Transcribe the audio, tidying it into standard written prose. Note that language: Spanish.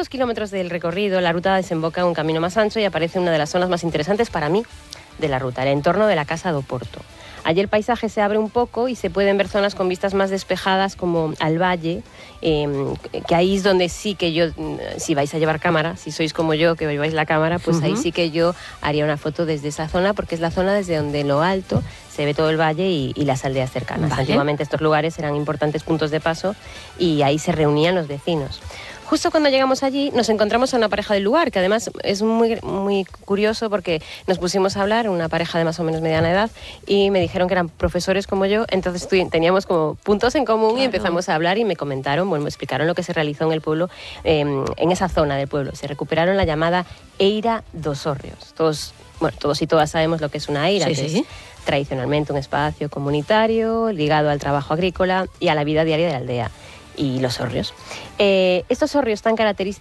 2 kilómetros del recorrido, la ruta desemboca en un camino más ancho y aparece una de las zonas más interesantes para mí de la ruta, el entorno de la Casa do Porto. Allí el paisaje se abre un poco y se pueden ver zonas con vistas más despejadas como al valle, que ahí es donde sí que yo, si vais a llevar cámara, si sois como yo que lleváis la cámara, pues ahí sí que yo haría una foto desde esa zona, porque es la zona desde donde en lo alto se ve todo el valle y las aldeas cercanas. Vale. Antiguamente estos lugares eran importantes puntos de paso y ahí se reunían los vecinos. Justo cuando llegamos allí nos encontramos a una pareja del lugar, que además es muy, muy curioso porque nos pusimos a hablar, una pareja de más o menos mediana edad, y me dijeron que eran profesores como yo, entonces teníamos como puntos en común. Claro. Y empezamos a hablar y me comentaron, bueno, me explicaron lo que se realizó en el pueblo, en esa zona del pueblo. Se recuperaron la llamada Eira dos Hórreos. Todos y todas sabemos lo que es una eira, que es tradicionalmente un espacio comunitario ligado al trabajo agrícola y a la vida diaria de la aldea. Y los hórreos. Estos hórreos tan